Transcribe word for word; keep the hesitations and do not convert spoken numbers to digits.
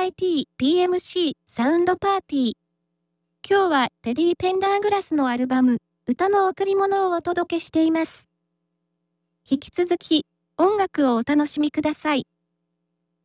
アイティー ピーエムシー サウンドパーティー。今日はテディ・ペンダーグラスのアルバム、歌の贈り物をお届けしています。引き続き、音楽をお楽しみください。